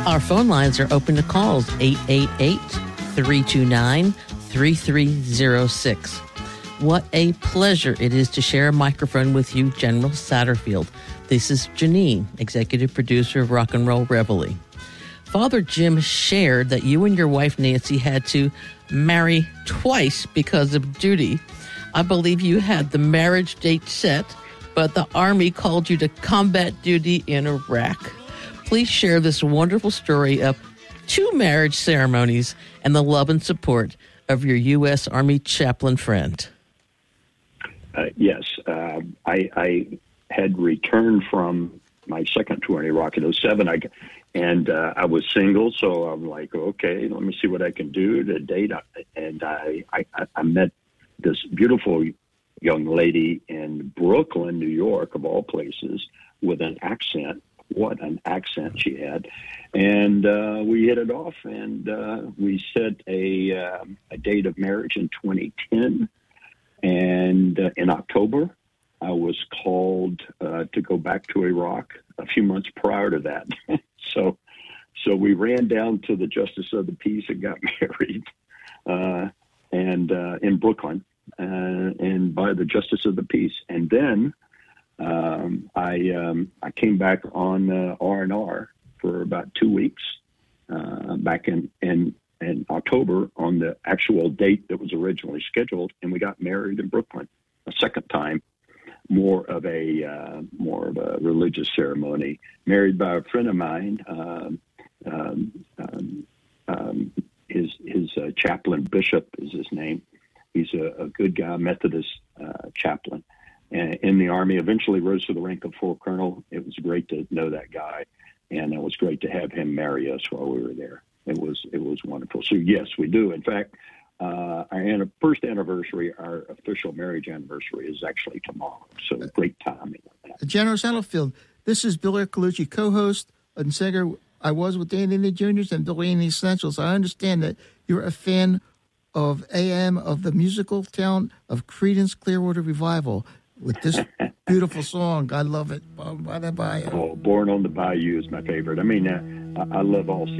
Our phone lines are open to calls, 888-329-3306. What a pleasure it is to share a microphone with you, General Satterfield. This is Janine, executive producer of Rock and Roll Reveille. Father Jim shared that you and your wife Nancy had to marry twice because of duty. I believe you had the marriage date set, but the Army called you to combat duty in Iraq. Please share this wonderful story of 2 marriage ceremonies and the love and support of your U.S. Army chaplain friend. Yes. I had returned from my second tour in Iraq in 2007, and I was single, so I'm like, okay, let me see what I can do to date. And I met this beautiful young lady in Brooklyn, New York, of all places, with an accent. What an accent she had. And we hit it off, and we set a date of marriage in 2010. And in October, I was called to go back to Iraq a few months prior to that. So we ran down to the Justice of the Peace and got married and in Brooklyn and by the Justice of the Peace. And then I came back on R&R for about 2 weeks back in October on the actual date that was originally scheduled, and we got married in Brooklyn a second time, more of a religious ceremony. Married by a friend of mine, his chaplain Bishop is his name. He's a good guy, Methodist chaplain in the Army. Eventually rose to the rank of full colonel. It was great to know that guy, and it was great to have him marry us while we were there. It was wonderful. So yes, we do. In fact, our first anniversary, our official marriage anniversary, is actually tomorrow. So great timing on that. General Satterfield, this is Bill Ercolucci, co-host and singer. I was with Dan and the Juniors and Billy and the Essentials. I understand that you're a fan of AM, of the musical talent of Creedence Clearwater Revival with this beautiful song. I love it. By the Bayou. Oh, Born on the Bayou is my favorite. I mean, I love all